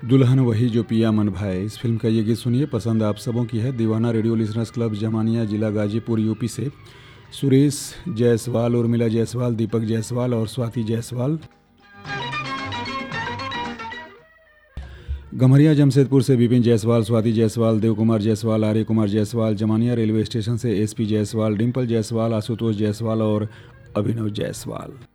दुल्हन वही जो पिया मन भाए, इस फिल्म का ये गीत सुनिए, पसंद आप सबों की है। दीवाना रेडियो लिसनर्स क्लब जमानिया, जिला गाजीपुर, यूपी से सुरेश जायसवाल, उर्मिला जायसवाल, दीपक जायसवाल और स्वाति जायसवाल। गम्हरिया जमशेदपुर से विपिन जायसवाल, स्वाति जायसवाल, देव कुमार जायसवाल, आर्य कुमार जायसवाल। जमानिया रेलवे स्टेशन से एसपी जायसवाल, डिम्पल जायसवाल, आशुतोष जायसवाल और अभिनव जायसवाल।